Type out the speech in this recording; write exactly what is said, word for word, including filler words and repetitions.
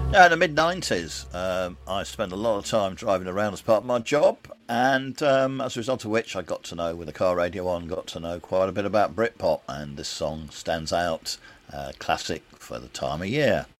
Yeah, in the mid nineties, um, I spent a lot of time driving around as part of my job, and um, as a result of which, I got to know, with the car radio on, got to know quite a bit about Britpop, and this song stands out, uh, classic for the time of year.